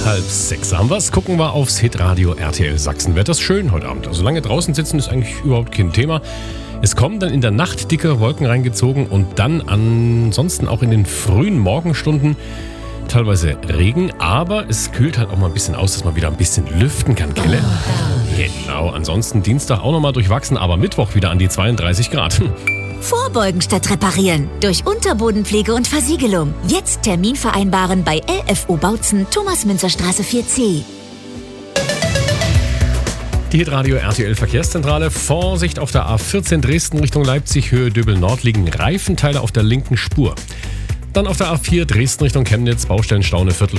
5:30 haben wir's. Gucken wir aufs Hitradio RTL Sachsen. Wird das schön heute Abend? Also lange draußen sitzen ist eigentlich überhaupt kein Thema. Es kommen dann in der Nacht dicke Wolken reingezogen und dann ansonsten auch in den frühen Morgenstunden teilweise Regen, aber es kühlt halt auch mal ein bisschen aus, dass man wieder ein bisschen lüften kann, Kelle. Genau, ansonsten Dienstag auch nochmal durchwachsen, aber Mittwoch wieder an die 32 Grad. Vorbeugen statt reparieren. Durch Unterbodenpflege und Versiegelung. Jetzt Termin vereinbaren bei LFO Bautzen, Thomas-Münzer-Straße 4C. Die Hitradio RTL Verkehrszentrale. Vorsicht auf der A14 Dresden Richtung Leipzig, Höhe Döbel Nord liegen Reifenteile auf der linken Spur. Dann auf der A4 Dresden Richtung Chemnitz, Baustellenstau eine